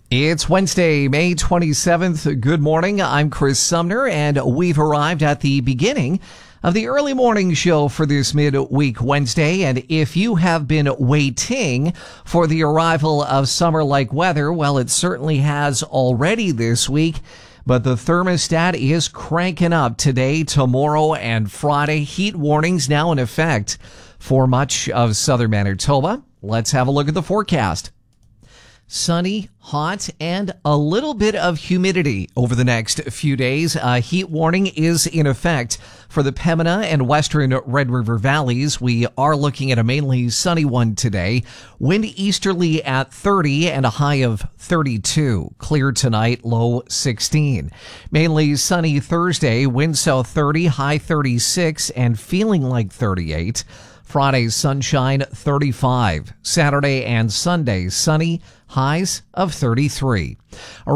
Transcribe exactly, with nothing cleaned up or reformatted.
It's Wednesday, May twenty-seventh. Good morning. I'm Chris Sumner, and we've arrived at the beginning of the early morning show for this midweek Wednesday. And if you have been waiting for the arrival of summer-like weather, well, it certainly has already this week. But the thermostat is cranking up today, tomorrow, and Friday. Heat warnings now in effect for much of southern Manitoba. Let's have a look at the forecast. Sunny, hot, and a little bit of humidity over the next few days. A heat warning is in effect for the Pembina and western Red River valleys. We are looking at a mainly sunny one today. Wind easterly at thirty and a high of thirty-two. Clear tonight, low sixteen. Mainly sunny Thursday, wind south thirty, high thirty-six, and feeling like thirty-eight. Friday, sunshine, thirty-five. Saturday and Sunday, sunny, highs of thirty-three.